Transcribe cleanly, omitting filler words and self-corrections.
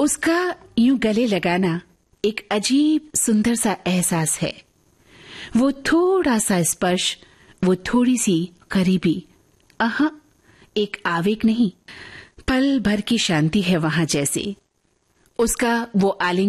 उसका यूं गले लगाना एक अजीब सुंदर सा एहसास है। वो थोड़ा सा स्पर्श, वो थोड़ी सी करीबी, एक आवेग नहीं, पल भर की शांति है वहां जैसे। उसका वो आलिंगन